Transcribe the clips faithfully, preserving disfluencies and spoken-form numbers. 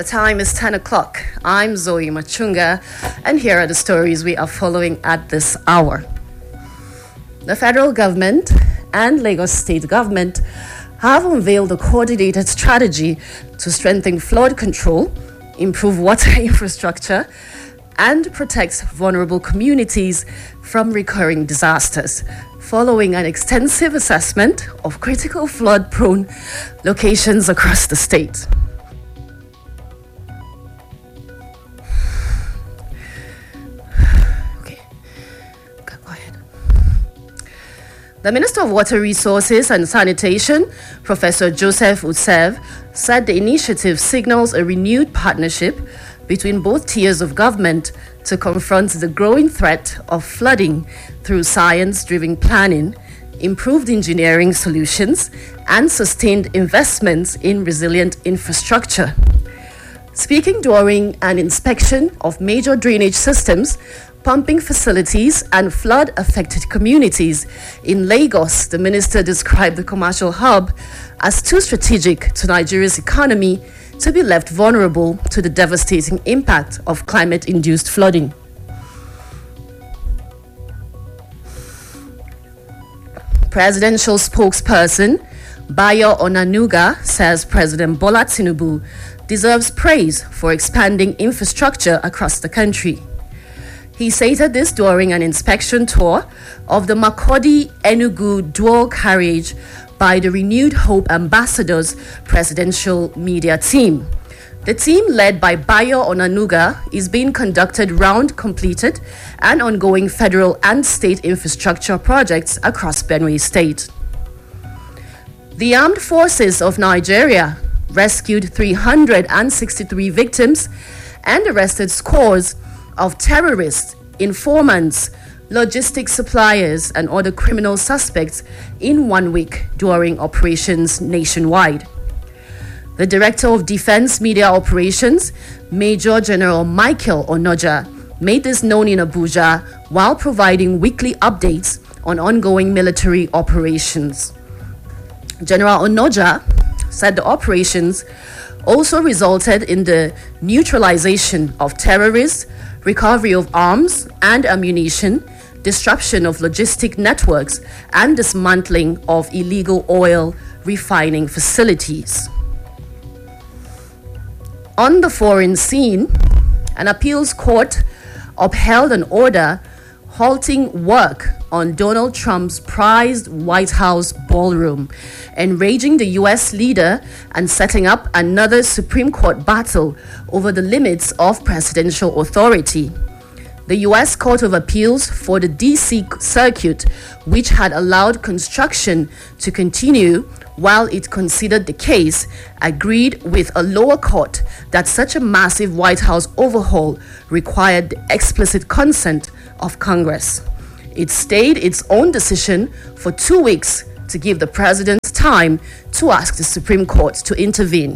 The time is ten o'clock. I'm Zoe Machunga, and here are the stories we are following at this hour. The federal government and Lagos state government have unveiled a coordinated strategy to strengthen flood control, improve water infrastructure, and protect vulnerable communities from recurring disasters, following an extensive assessment of critical flood-prone locations across the state. The Minister of Water Resources and Sanitation, Professor Joseph Utsev, said the initiative signals a renewed partnership between both tiers of government to confront the growing threat of flooding through science-driven planning, improved engineering solutions, and sustained investments in resilient infrastructure. Speaking during an inspection of major drainage systems, pumping facilities, and flood-affected communities in Lagos, the minister described the commercial hub as too strategic to Nigeria's economy to be left vulnerable to the devastating impact of climate-induced flooding. Presidential spokesperson Bayo Onanuga says President Bola Tinubu deserves praise for expanding infrastructure across the country. He stated this during an inspection tour of the Makurdi-Enugu dual carriage by the Renewed Hope Ambassadors presidential media team. The team, led by Bayo Onanuga, is being conducted round completed and ongoing federal and state infrastructure projects across Benue State. The Armed Forces of Nigeria rescued three hundred sixty-three victims and arrested scores of terrorists, informants, logistics suppliers, and other criminal suspects in one week during operations nationwide. The Director of Defense Media Operations, Major General Michael Onoja, made this known in Abuja while providing weekly updates on ongoing military operations. General Onoja said the operations also resulted in the neutralization of terrorists, recovery of arms and ammunition, disruption of logistic networks, and dismantling of illegal oil refining facilities. On the foreign scene, an appeals court upheld an order halting work on Donald Trump's prized White House ballroom, enraging the U S leader and setting up another Supreme Court battle over the limits of presidential authority. The U S Court of Appeals for the D C Circuit, which had allowed construction to continue while it considered the case, agreed with a lower court that such a massive White House overhaul required the explicit consent of Congress. It stayed its own decision for two weeks to give the president time to ask the Supreme Court to intervene.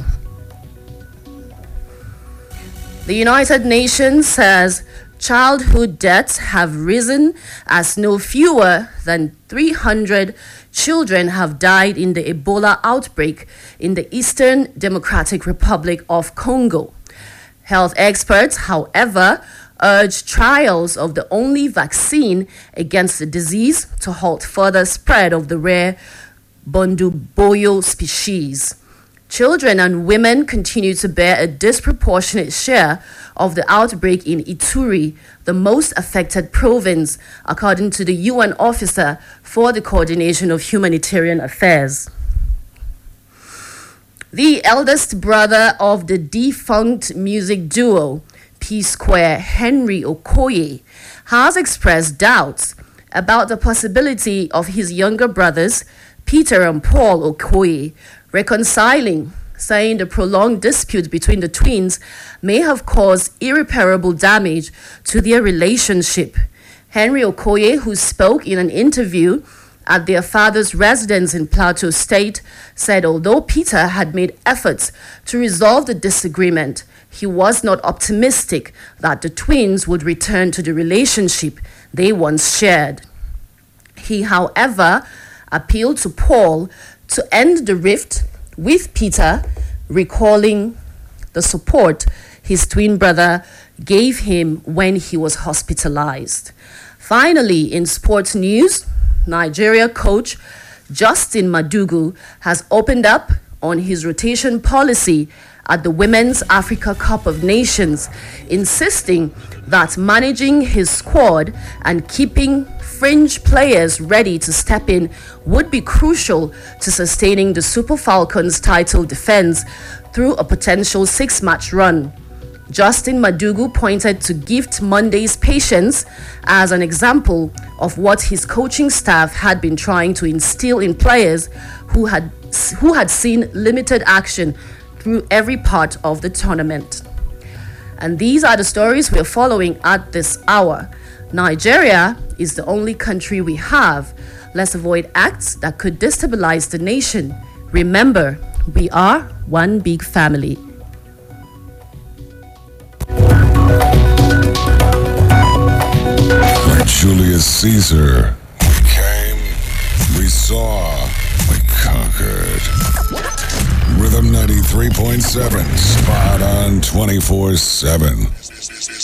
The United Nations says childhood deaths have risen as no fewer than three hundred children have died in the Ebola outbreak in the Eastern Democratic Republic of Congo. Health experts, however, urge trials of the only vaccine against the disease to halt further spread of the rare Bundibugyo species. Children and women continue to bear a disproportionate share of the outbreak in Ituri, the most affected province, according to the U N officer for the coordination of humanitarian affairs. The eldest brother of the defunct music duo P Square, Henry Okoye, has expressed doubts about the possibility of his younger brothers, Peter and Paul Okoye, reconciling, saying the prolonged dispute between the twins may have caused irreparable damage to their relationship. Henry Okoye, who spoke in an interview at their father's residence in Plateau State, said although Peter had made efforts to resolve the disagreement, he was not optimistic that the twins would return to the relationship they once shared. He, however, appealed to Paul to end the rift with Peter, recalling the support his twin brother gave him when he was hospitalized. Finally, in sports news, Nigeria coach Justin Madugu has opened up on his rotation policy at the Women's Africa Cup of Nations, insisting that managing his squad and keeping fringe players ready to step in would be crucial to sustaining the Super Falcons' title defense through a potential six-match run. Justin Madugu pointed to Gift Monday's patience as an example of what his coaching staff had been trying to instill in players who had who had seen limited action through every part of the tournament. And these are the stories we're following at this hour. Nigeria is the only country we have. Let's avoid acts that could destabilize the nation. Remember, we are one big family. Like Julius Caesar, we came, we saw, we conquered. Rhythm ninety-three point seven, spot on twenty-four seven.